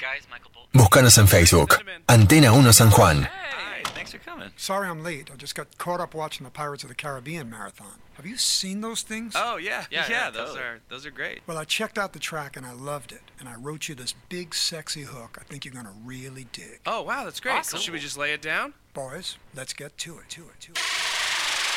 Búscanos en Facebook, Antena 1 San Juan. Hey, thanks for coming. Sorry I'm late. I just got caught up watching the Pirates of the Caribbean marathon. Have you seen those things? Oh, yeah. Those are great. Well, I checked out the track and I loved it. And I wrote you this big, sexy hook I think you're going to really dig. Oh, wow, that's great. Awesome. Should we just lay it down? Boys, let's get to it.